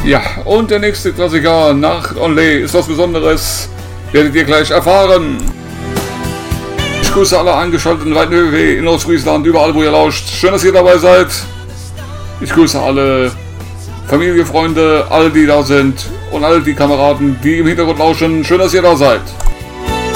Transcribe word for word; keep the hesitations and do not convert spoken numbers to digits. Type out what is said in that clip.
Ja, und der nächste Klassiker, Nacht on Lee, ist was Besonderes, werdet ihr gleich erfahren. Ich grüße alle Angeschalteten in weiten W W W, in Ostfriesland, überall wo ihr lauscht. Schön, dass ihr dabei seid. Ich grüße alle Familie, Freunde, alle die da sind und alle die Kameraden, die im Hintergrund lauschen. Schön, dass ihr da seid.